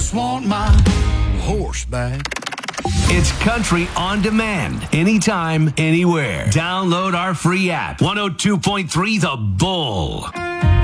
just want my horse back. It's country on demand, anytime, anywhere. Download our free app, 102.3 The Bull.